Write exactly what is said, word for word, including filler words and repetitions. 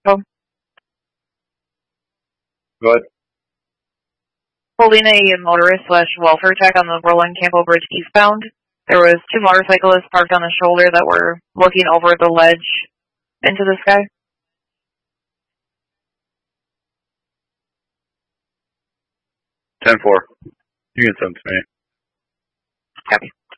Oh. Go ahead. Holding a motorist slash welfare check on the Roland Campbell Bridge eastbound. There was two motorcyclists parked on the shoulder that were looking over the ledge into the sky. ten four. You can send to me. Copy.